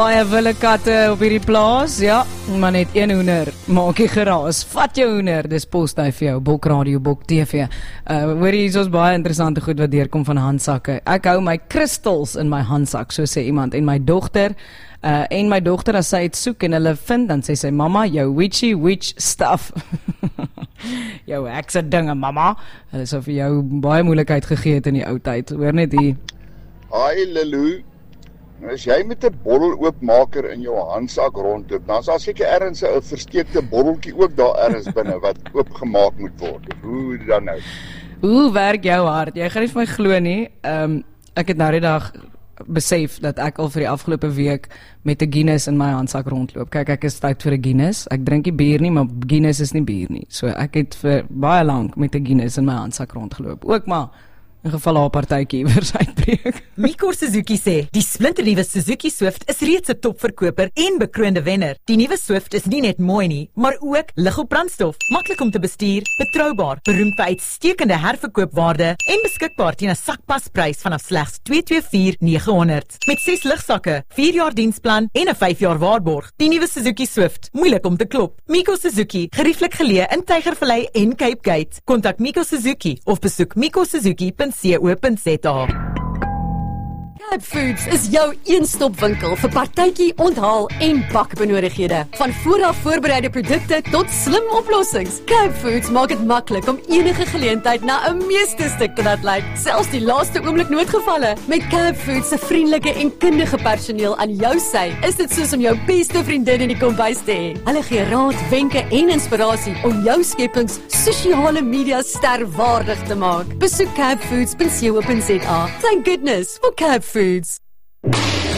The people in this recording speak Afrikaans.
Baie wilde katte op hierdie plaas, ja, maar net een hoender, maak jy geraas, vat jou hoender, dis Postduif vir jou, Bok Radio, Bok TV. Hoor hier is ons baie interessante goed wat deurkom van handsakke. Ek hou my krystals in my handsak, so sê iemand, en my dogter, as sy het soek en hulle vind, dan sê sy, mama, jou witch stuff. Jou hekse dinge, mama. Hulle sou vir jou baie moeilikheid gegee het in die ou tyd, hoor net hier. Hi Lelu, as jy met 'n botteloopmaker in jou handsak rondloop, dan is daar seker ergens 'n versteekte botteltjie ook daar ergens binne wat oopgemaak moet word. Hoe dan nou? Hoe werk jou hart? Jy gaan nie vir my glo nie. Ek het nou die dag besef dat ek al vir die afgelope week met 'n Guinness in my handsak rondloop. Kyk, ek is tyd vir 'n Guinness. Ek drink nie bier nie, maar Guinness is nie bier nie. So ek het vir baie lank met 'n Guinness in my handsak rondgeloop. Ook maar in geval haar partytjie iewers uitbreek. Mikor Suzuki sê, die splinternuwe Suzuki Swift is reeds 'n topverkoper en bekroonde wenner. Die nuwe Swift is nie net mooi nie, maar ook lig op brandstof, maklik om te bestuur, betroubaar, beroemd vir uitstekende herverkoopwaarde en beskikbaar teen 'n sakpasprys vanaf slegs $224,900. Met 6 ligsakke, 4 jaar diensplan en 'n 5 jaar waarborg. Die nuwe Suzuki Swift, moeilik om te klop. Mikor Suzuki, gerieflik geleë in Tygervallei en Cape Gate. Kontak Mikor Suzuki of besoek mikorsuzuki.co.za. Cape Foods is jou een-stop winkel vir partytjie, onthaal en bakbenodighede. Van vooraf voorbereide produkte tot slim oplossings. Cape Foods maak dit maklik om enige geleentheid na 'n meesterstuk te laat lyk, selfs die laaste oomblik noodgevalle. Met Cape Foods se vriendelike en kundige personeel aan jou sy, is dit soos om jou beste vriendin in die kombuis te hê. Hulle gee raad, wenke en inspirasie om jou skepings sosiale media sterwaardig te maak. Besoek capefoods.co.za. Thank goodness for Cape Foods.